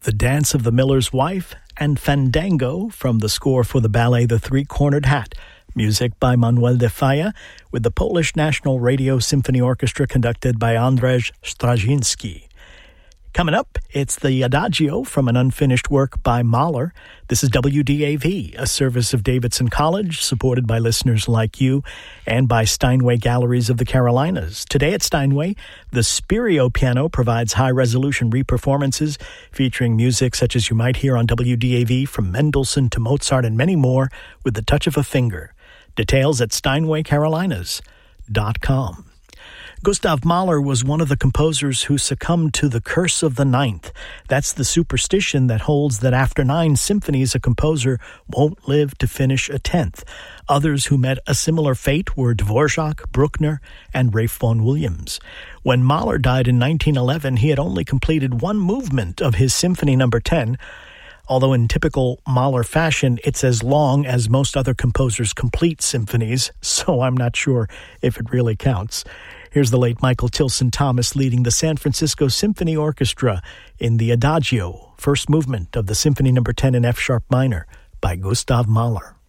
The Dance of the Miller's Wife, and Fandango from the score for the ballet The Three-Cornered Hat. Music by Manuel de Falla, with the Polish National Radio Symphony Orchestra conducted by Andrzej Straczynski. Coming up, it's the Adagio from an unfinished work by Mahler. This is WDAV, a service of Davidson College, supported by listeners like you and by Steinway Galleries of the Carolinas. Today at Steinway, the Spirio piano provides high-resolution reperformances featuring music such as you might hear on WDAV, from Mendelssohn to Mozart and many more, with the touch of a finger. Details at SteinwayCarolinas.com. Gustav Mahler was one of the composers who succumbed to the curse of the ninth. That's the superstition that holds that after 9 symphonies, a composer won't live to finish a 10th. Others who met a similar fate were Dvorak, Bruckner, and Ralph Vaughan Williams. When Mahler died in 1911, he had only completed one movement of his Symphony No. 10, although in typical Mahler fashion, it's as long as most other composers' complete symphonies, so I'm not sure if it really counts. Here's the late Michael Tilson Thomas leading the San Francisco Symphony Orchestra in the Adagio, first movement of the Symphony No. 10 in F-sharp minor by Gustav Mahler.